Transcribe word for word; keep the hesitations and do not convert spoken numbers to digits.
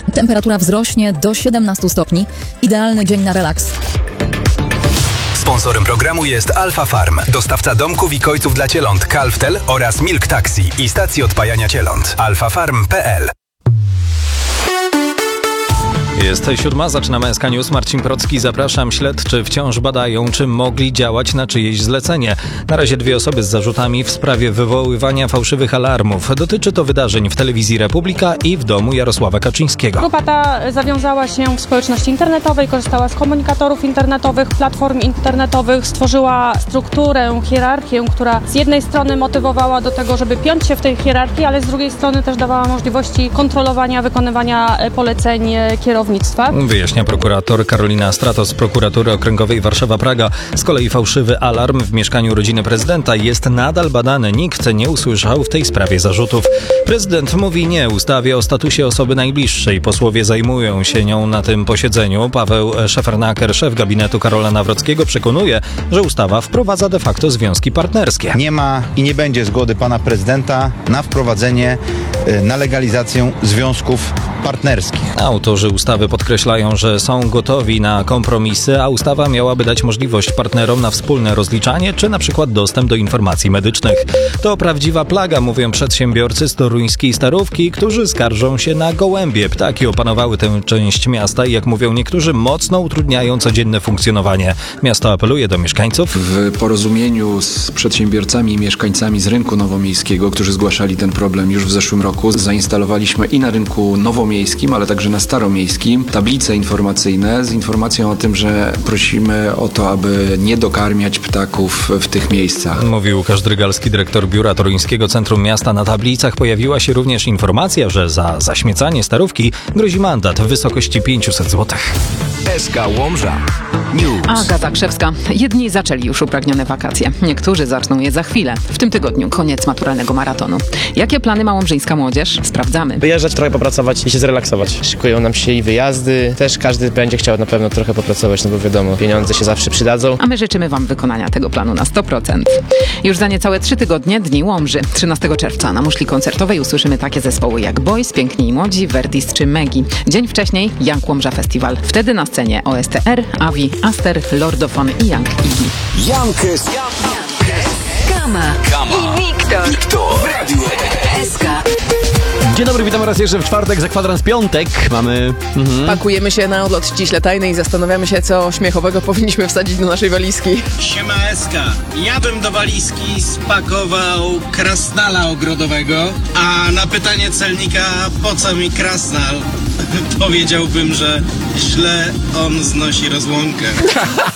Temperatura wzrośnie do siedemnastu stopni. Idealny dzień na relaks. Sponsorem programu jest Alfa Farm, dostawca domków i kojców dla cieląt Calftel oraz Milk Taxi i stacji odpajania cieląt. alfa farm kropka p l. Jest siódma, zaczynamy S K News. Marcin Procki, zapraszam. Śledczy wciąż badają, czy mogli działać na czyjeś zlecenie. Na razie dwie osoby z zarzutami w sprawie wywoływania fałszywych alarmów. Dotyczy to wydarzeń w telewizji Republika i w domu Jarosława Kaczyńskiego. Grupa ta zawiązała się w społeczności internetowej, korzystała z komunikatorów internetowych, platform internetowych, stworzyła strukturę, hierarchię, która z jednej strony motywowała do tego, żeby piąć się w tej hierarchii, ale z drugiej strony też dawała możliwości kontrolowania, wykonywania poleceń kierownictwa. Wyjaśnia prokurator Karolina Stratos z prokuratury okręgowej Warszawa-Praga. Z kolei fałszywy alarm w mieszkaniu rodziny prezydenta jest nadal badany. Nikt nie usłyszał w tej sprawie zarzutów. Prezydent mówi nie ustawie o statusie osoby najbliższej. Posłowie zajmują się nią na tym posiedzeniu. Paweł Szefernaker, szef gabinetu Karola Nawrockiego, przekonuje, że ustawa wprowadza de facto związki partnerskie. Nie ma i nie będzie zgody pana prezydenta na wprowadzenie, na legalizację związków partnerskich. Autorzy ustawy podkreślają, że są gotowi na kompromisy, a ustawa miałaby dać możliwość partnerom na wspólne rozliczanie, czy na przykład dostęp do informacji medycznych. To prawdziwa plaga, mówią przedsiębiorcy z toruńskiej Starówki, którzy skarżą się na gołębie. Ptaki opanowały tę część miasta i jak mówią niektórzy, mocno utrudniają codzienne funkcjonowanie. Miasto apeluje do mieszkańców. W porozumieniu z przedsiębiorcami i mieszkańcami z rynku nowomiejskiego, którzy zgłaszali ten problem już w zeszłym roku, zainstalowaliśmy i na rynku nowomiejskim, ale także na staromiejskim tablice informacyjne z informacją o tym, że prosimy o to, aby nie dokarmiać ptaków w tych miejscach. Mówił Łukasz Drygalski, dyrektor Biura Toruńskiego Centrum Miasta. Na tablicach pojawiła się również informacja, że za zaśmiecanie Starówki grozi mandat w wysokości pięćset złotych. S K Łomża News. Aga Zakrzewska. Jedni zaczęli już upragnione wakacje. Niektórzy zaczną je za chwilę. W tym tygodniu koniec maturalnego maratonu. Jakie plany ma łomżyńska młodzież? Sprawdzamy. Wyjeżdżać, trochę popracować i się zrelaksować. Szykują nam się i wyjazdy. Też każdy będzie chciał na pewno trochę popracować, no bo wiadomo, pieniądze się zawsze przydadzą. A my życzymy wam wykonania tego planu na sto procent. Już za niecałe trzy tygodnie Dni Łomży. trzynastego czerwca na muszli koncertowej usłyszymy takie zespoły jak Boys, Piękni i Młodzi, Vertis czy Megi. Dzień wcześniej Young Łomża Festival. Wtedy na scenie O S T R, Avi, Aster, Lordofon i Young Iggy. Jankes, Kama i Wiktor. Wiktor. S K. Dzień dobry, witam raz jeszcze w czwartek, za kwadrans piątek. Mamy... Mhm. Pakujemy się na odlot ściśle tajny i zastanawiamy się, co śmiechowego powinniśmy wsadzić do naszej walizki. Siema S K. Ja bym do walizki spakował krasnala ogrodowego, a na pytanie celnika, po co mi krasnal, powiedziałbym, że źle on znosi rozłąkę.